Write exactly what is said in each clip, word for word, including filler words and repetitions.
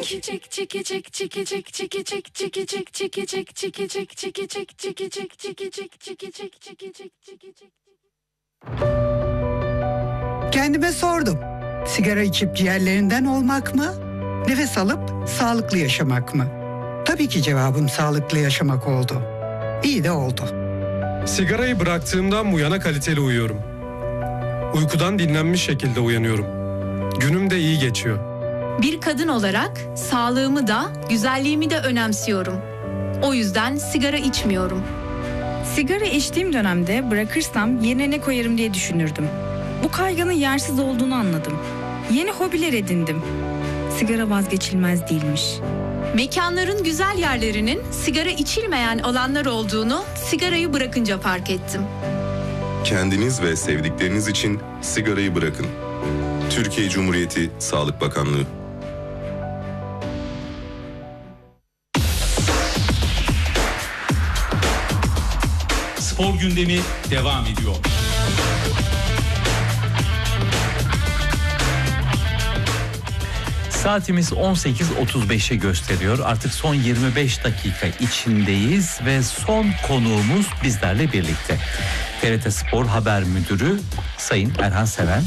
Kendime sordum. Sigara içip ciğerlerinden olmak mı? Nefes alıp sağlıklı yaşamak mı? Tabii ki cevabım sağlıklı yaşamak oldu. İyi de oldu. Sigarayı bıraktığımdan bu yana kaliteli uyuyorum. Uykudan dinlenmiş şekilde uyanıyorum. Günüm de iyi geçiyor. Bir kadın olarak sağlığımı da, güzelliğimi de önemsiyorum. O yüzden sigara içmiyorum. Sigara içtiğim dönemde bırakırsam yerine ne koyarım diye düşünürdüm. Bu kaygının yersiz olduğunu anladım. Yeni hobiler edindim. Sigara vazgeçilmez değilmiş. Mekanların güzel yerlerinin sigara içilmeyen alanlar olduğunu sigarayı bırakınca fark ettim. Kendiniz ve sevdikleriniz için sigarayı bırakın. Türkiye Cumhuriyeti Sağlık Bakanlığı. Spor gündemi devam ediyor. Saatimiz on sekiz otuz beşi gösteriyor. Artık son yirmi beş dakika içindeyiz ve son konuğumuz bizlerle birlikte. T R T Spor Haber Müdürü Sayın Erhan Seven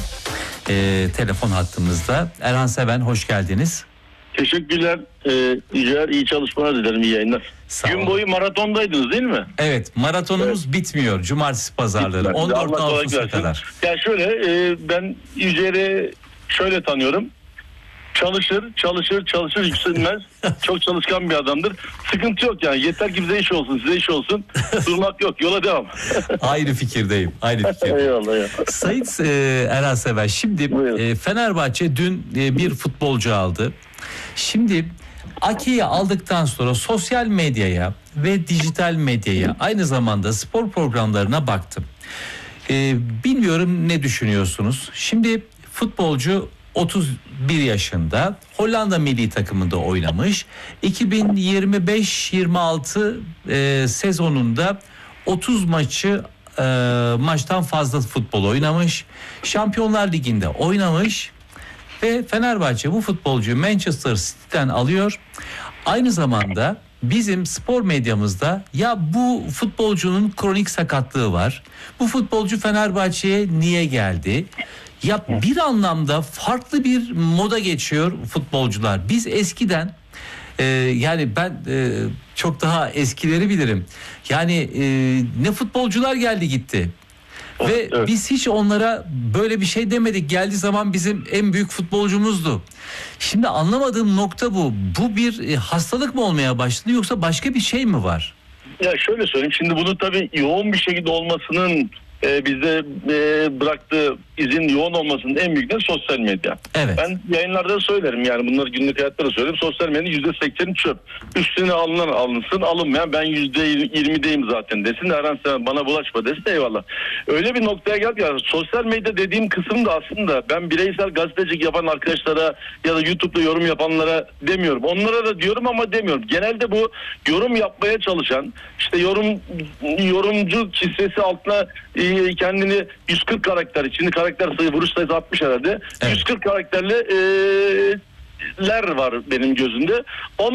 e, telefon hattımızda. Erhan Seven, hoş geldiniz. Teşekkürler. Ee, Yücel, iyi çalışmalar dilerim, iyi yayınlar. Sağ Gün olun. boyu maratondaydınız değil mi? Evet, maratonumuz evet. bitmiyor. Cumartesi pazarları on dört Ağustos'a kadar. Ya şöyle, e, ben Yücel'i şöyle tanıyorum. Çalışır, çalışır, çalışır, yükselmez. Çok çalışkan bir adamdır. Sıkıntı yok yani. Yeter ki bize iş olsun, size iş olsun. Durmak yok, yola devam. Aynı fikirdeyim, aynı fikirdeyim. Eyvallah ya. Sayın e, Erhan Sever, şimdi e, Fenerbahçe dün e, bir futbolcu aldı. Şimdi Aki'yi aldıktan sonra sosyal medyaya ve dijital medyaya, aynı zamanda spor programlarına baktım. E, bilmiyorum ne düşünüyorsunuz? Şimdi futbolcu otuz bir yaşında, Hollanda milli takımında oynamış. iki bin yirmi beş yirmi altı e, sezonunda otuz maçı e, maçtan fazla futbol oynamış. Şampiyonlar Ligi'nde oynamış ve Fenerbahçe bu futbolcuyu Manchester City'den alıyor. Aynı zamanda bizim spor medyamızda ya bu futbolcunun kronik sakatlığı var, bu futbolcu Fenerbahçe'ye niye geldi? Ya bir anlamda farklı bir moda geçiyor futbolcular. Biz eskiden e, yani ben e, çok daha eskileri bilirim. Yani e, ne futbolcular geldi gitti. Ve evet. Biz hiç onlara böyle bir şey demedik. Geldiği zaman bizim en büyük futbolcumuzdu. Şimdi anlamadığım nokta bu. Bu bir e, hastalık mı olmaya başladı yoksa başka bir şey mi var? Ya şöyle söyleyeyim. Şimdi bunu tabii yoğun bir şekilde olmasının e, bizde e, bıraktığı izin yoğun olmasının en büyük de sosyal medya. Evet. Ben yayınlarda söylerim, yani bunları günlük hayatta da söylerim. Sosyal medyanın yüzde sekseni çöp. Üstüne alınan alınsın, alınmayan ben yüzde yirmideyim zaten desin. Erhan sen bana bulaşma desin, eyvallah. Öyle bir noktaya geldi ya, sosyal medya dediğim kısım da aslında ben bireysel gazetecilik yapan arkadaşlara ya da YouTube'da yorum yapanlara demiyorum. Onlara da diyorum ama demiyorum. Genelde bu yorum yapmaya çalışan, işte yorum yorumcu kisvesi altına e, kendini yüz kırk karakter, içinde karakter sayı, vuruş sayısı altmış herhalde. Evet. yüz kırk karakterli e, ler var benim gözümde.